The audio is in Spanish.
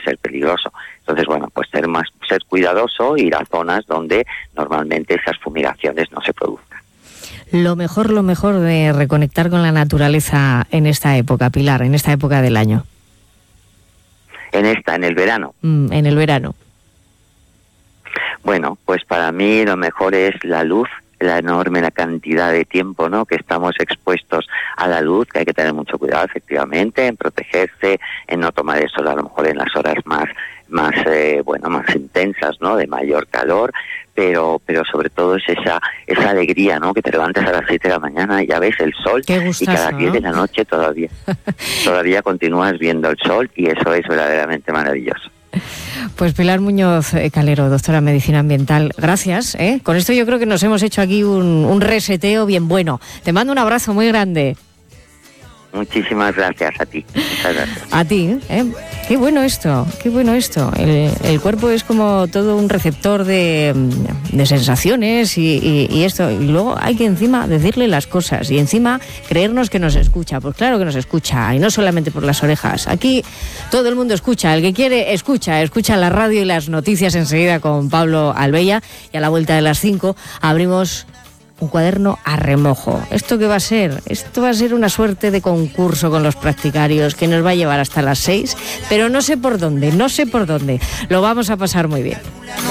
ser peligroso. Entonces, bueno, pues ser cuidadoso, ir a zonas donde normalmente esas fumigaciones no se produzcan. Lo mejor de reconectar con la naturaleza en esta época, Pilar, en esta época del año. En el verano. En el verano. Bueno, pues para mí lo mejor es la luz, la cantidad de tiempo, ¿no?, que estamos expuestos a la luz, que hay que tener mucho cuidado, efectivamente, en protegerse, en no tomar el sol a lo mejor en las horas más intensas, ¿no?, de mayor calor, pero sobre todo es esa alegría, ¿no?, que te levantas a las 7 de la mañana y ya ves el sol. Qué gustazo, y que a las 10 de la noche todavía continúas viendo el sol, y eso es verdaderamente maravilloso. Pues Pilar Muñoz Calero, doctora en Medicina Ambiental, gracias. Con esto yo creo que nos hemos hecho aquí un reseteo bien bueno. Te mando un abrazo muy grande. Muchísimas gracias a ti. Muchas gracias. A ti, Qué bueno esto. El cuerpo es como todo un receptor de sensaciones y esto. Y luego hay que encima decirle las cosas y encima creernos que nos escucha. Pues claro que nos escucha, y no solamente por las orejas. Aquí todo el mundo escucha. El que quiere, escucha la radio y las noticias enseguida con Pablo Albella. Y a la vuelta de las 5 abrimos un cuaderno a remojo. ¿Esto qué va a ser? Esto va a ser una suerte de concurso con los practicarios que nos va a llevar hasta las 6, pero no sé por dónde. Lo vamos a pasar muy bien.